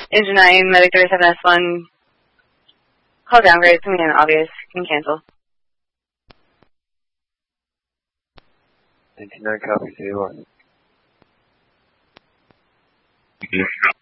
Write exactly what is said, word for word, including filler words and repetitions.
Engine nine, Medic thirty-seven S one. Call downgrade, something obvious. Can cancel. nineteen nine, copy, C one.